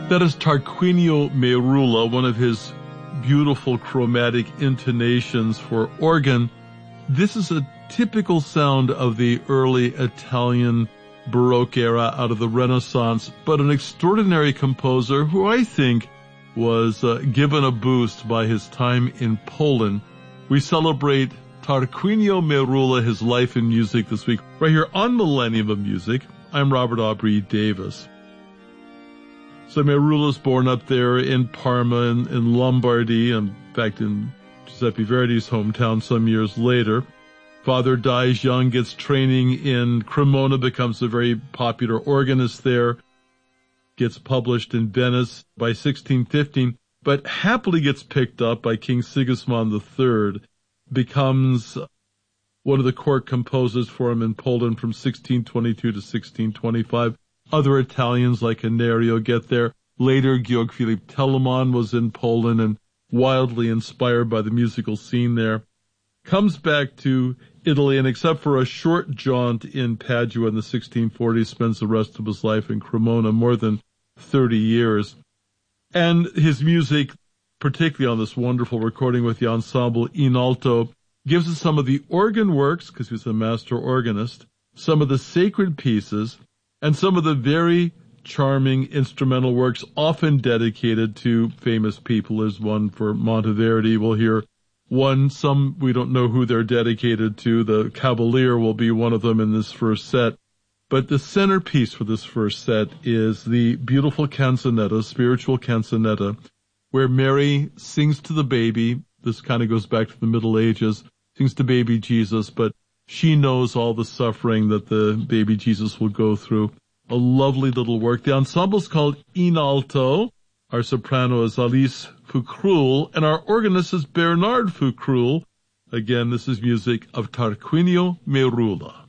That is Tarquinio Merula, one of his beautiful chromatic intonations for organ. This is a typical sound of the early Italian Baroque era out of the Renaissance, but an extraordinary composer who I think was given a boost by his time in Poland. We celebrate Tarquinio Merula, his life in music this week, right here on Millennium of Music. I'm Robert Aubrey Davis. So Merula's born up there in Parma in Lombardy, in fact in Giuseppe Verdi's hometown some years later. Father dies young, gets training in Cremona, becomes a very popular organist there, gets published in Venice by 1615, but happily gets picked up by King Sigismund III, becomes one of the court composers for him in Poland from 1622 to 1625. Other Italians like Anerio get there. Later, Georg Philipp Telemann was in Poland and wildly inspired by the musical scene there. Comes back to Italy, and except for a short jaunt in Padua in the 1640s, spends the rest of his life in Cremona, more than 30 years. And his music, particularly on this wonderful recording with the ensemble In Alto, gives us some of the organ works, because he was a master organist, some of the sacred pieces, and some of the very charming instrumental works often dedicated to famous people. There's one for Monteverdi. We'll hear one, some we don't know who they're dedicated to. The Cavalier will be one of them in this first set. But the centerpiece for this first set is the beautiful canzonetta, spiritual canzonetta, where Mary sings to the baby. This kind of goes back to the Middle Ages, sings to baby Jesus, but she knows all the suffering that the baby Jesus will go through. A lovely little work. The ensemble's called In Alto. Our soprano is Alice Fucrul, and our organist is Bernard Fucrul. Again, this is music of Tarquinio Merula.